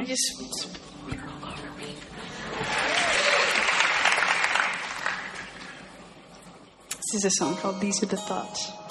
you smear all over me? This is a song called These Are the Thoughts.